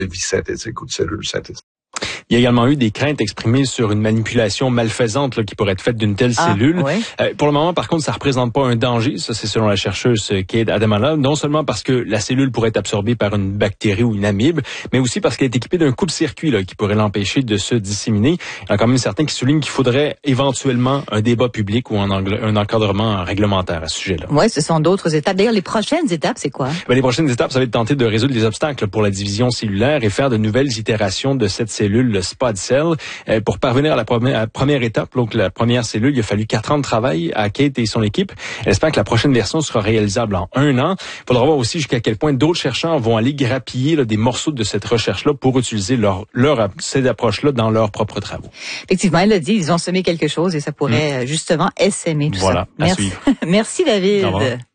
vie synthétique ou de cellules synthétiques. Il y a également eu des craintes exprimées sur une manipulation malfaisante là, qui pourrait être faite d'une telle cellule. Ouais. Pour le moment, par contre, ça représente pas un danger. Ça, c'est selon la chercheuse Kate Adamala. Non seulement parce que la cellule pourrait être absorbée par une bactérie ou une amibe, mais aussi parce qu'elle est équipée d'un coupe-circuit là, qui pourrait l'empêcher de se disséminer. Il y a quand même certains qui soulignent qu'il faudrait éventuellement un débat public ou un encadrement réglementaire à ce sujet-là. Oui, ce sont d'autres étapes. D'ailleurs, les prochaines étapes, c'est quoi? Les prochaines étapes, ça va être tenter de résoudre les obstacles pour la division cellulaire et faire de nouvelles itérations de cette cellule, le spod cell. Pour parvenir à la première étape, donc la première cellule, il a fallu 4 ans de travail à Kate et son équipe. Elle espère que la prochaine version sera réalisable en 1 an. Il faudra voir aussi jusqu'à quel point d'autres chercheurs vont aller grappiller là, des morceaux de cette recherche-là pour utiliser ces approches-là dans leurs propres travaux. Effectivement, elle l'a dit, ils ont semé quelque chose et ça pourrait justement essaimer tout ça. Voilà, à suivre. Merci David.